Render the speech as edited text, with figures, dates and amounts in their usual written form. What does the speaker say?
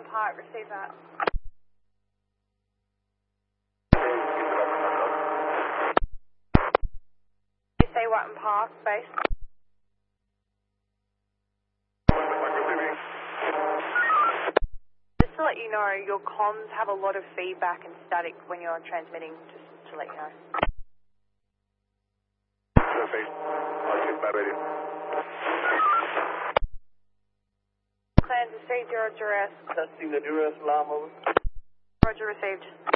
Park, receive that. You say Watton Park, base. Just to let you know, your comms have a lot of feedback and static when you're transmitting, just to let you know. Plans received, your duress. Testing the duress alarm, over. Roger, received.